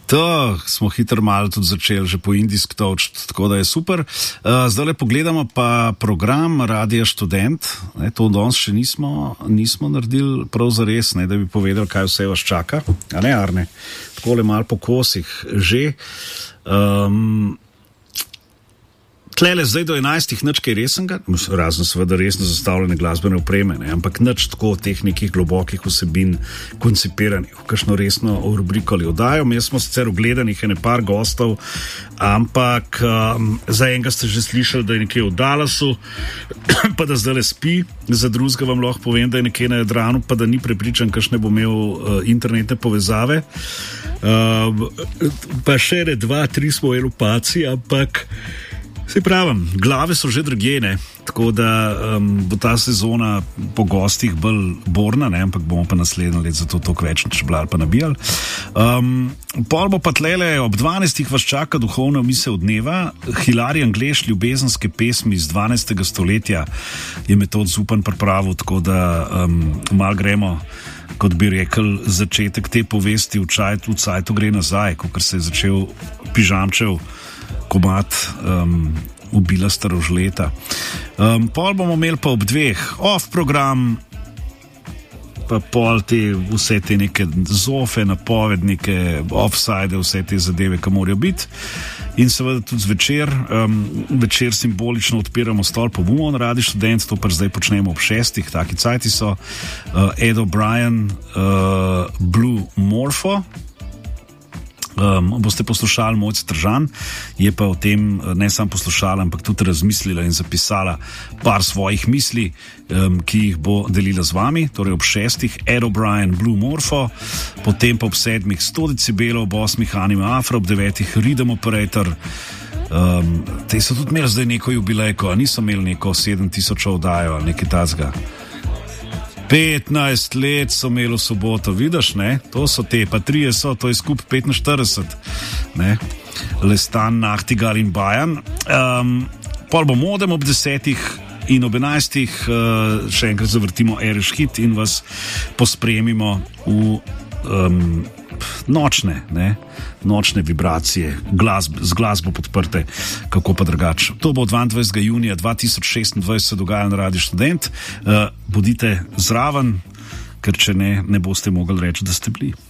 To smo hitro malo tudi začeli že po indijsko točk, tako da je super. Zdaj le pogledamo pa program Radia Študent. To danes še nismo naredili prav zares, da bi povedali, kaj vse vas čaka. A ne, Arne? Takole malo po kosih že. Tlele zdaj do 11 nič kaj resnega, razen seveda resno zastavljene glasbene opreme, ampak nič tako teh nekih globokih vsebin koncipiranih, kakšno resno rubriko ali oddajo. Mi smo sicer ogledanih ene par gostov, ampak za enega ste že slišali, da je nekje v Dallasu, pa da zdaj le spi, za drugega vam lahko povem, da je nekje na Jadranu, pa da ni prepričan, kakšne bo imel internetne povezave. Pa še 2-3 smo elupaci, ampak se pravim, glave so že drugje, tako da bo ta sezona po gostih bolj borna, ampak bomo pa naslednje let zato toliko več čeblar pa nabijali. Pol bo pa tlele ob 12. vas čaka duhovna misel dneva. Hilarij Anglež, ljubezenske pesmi iz 12. stoletja je Metod Zupan pripravil, tako da malo gremo, kot bi rekel, začetek te povesti v cajtu gre nazaj, kot se je začel Pižamčev komad Ubila starožleta. Pol bomo imeli pa ob 2 off program, pa pol te vse te neke zofe, napovednike, offside, vse te zadeve, ki morajo biti. In seveda tudi večer simbolično odpiramo stol po Bumo na Radiu Študent, to pa zdaj počnemo ob 6, taki cajti so. Ed O'Brien, Blue Morpho. Boste poslušali Mojca Tržan, je pa o tem ne samo poslušala, ampak tudi razmislila in zapisala par svojih misli, ki jih bo delila z vami, torej ob 6. Ed O'Brien, Blue Morpho, potem pa ob 7. 100 decibelov, ob 8. Anima Afro, ob 9. Rhythm Operator. Te so tudi imeli zdaj neko jubilejko, a niso imeli neko 7000 oddajo ali nekaj tazga. 15 let so imeli v soboto, vidiš, to so te, pa 3 so, to je skup 45, Lestan, Nachtigal in Bajan. Pol bo Modem ob 10 in ob 11 še enkrat zavrtimo Irish Hit in vas pospremimo v nočne vibracije, z glasbo podprte, kako pa drugače. To bo 22. junija 2026 se dogaja na Radiu Študent. Bodite zraven, ker če ne boste mogli reči, da ste bili.